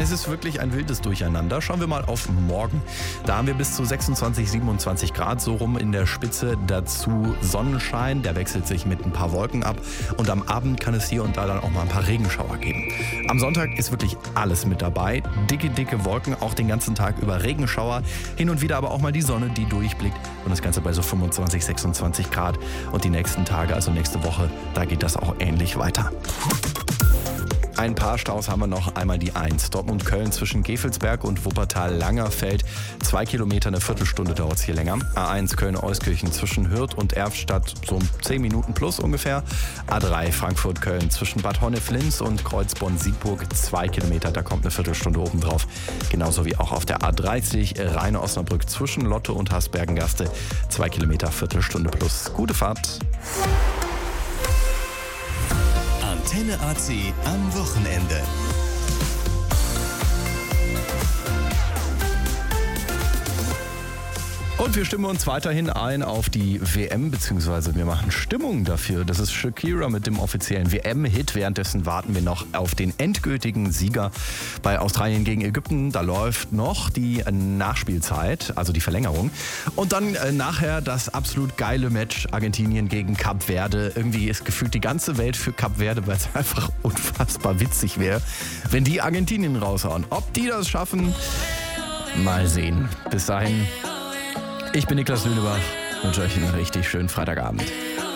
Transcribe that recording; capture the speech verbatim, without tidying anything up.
es ist wirklich ein wildes Durcheinander. Schauen wir mal auf morgen. Da haben wir bis zu sechsundzwanzig, siebenundzwanzig Grad so rum in der Spitze. Dazu Sonnenschein, der wechselt sich mit ein paar Wolken ab. Und am Abend kann es hier und da dann auch mal ein paar Regenschauer geben. Am Sonntag ist wirklich alles mit dabei. Dicke, dicke Wolken, auch den ganzen Tag über Regenschauer. Hin und wieder aber auch mal die Sonne, die durchblickt. Und das Ganze bei so fünfundzwanzig, sechsundzwanzig Grad. Und die nächsten Tage, also nächste Woche, da geht das auch ähnlich weiter. Ein paar Staus haben wir noch. Einmal die eins. Dortmund-Köln zwischen Gevelsberg und Wuppertal-Langerfeld. Zwei Kilometer, eine Viertelstunde dauert es hier länger. A eins Köln-Euskirchen zwischen Hürth und Erftstadt, so zehn Minuten plus ungefähr. A drei Frankfurt-Köln zwischen Bad Honnef-Linz und Kreuzborn-Siegburg. Zwei Kilometer, da kommt eine Viertelstunde obendrauf. Genauso wie auch auf der A dreißig Rheine-Osnabrück zwischen Lotte und Hasbergen-Gaste. Zwei Kilometer, Viertelstunde plus. Gute Fahrt. Antenne A C am Wochenende. Und wir stimmen uns weiterhin ein auf die W M, beziehungsweise wir machen Stimmung dafür. Das ist Shakira mit dem offiziellen W M-Hit. Währenddessen warten wir noch auf den endgültigen Sieger bei Australien gegen Ägypten. Da läuft noch die Nachspielzeit, also die Verlängerung. Und dann äh, nachher das absolut geile Match Argentinien gegen Kap Verde. Irgendwie ist gefühlt die ganze Welt für Kap Verde, weil es einfach unfassbar witzig wäre, wenn die Argentinien raushauen. Ob die das schaffen, mal sehen. Bis dahin. Ich bin Niklas Lünebach und wünsche euch einen richtig schönen Freitagabend.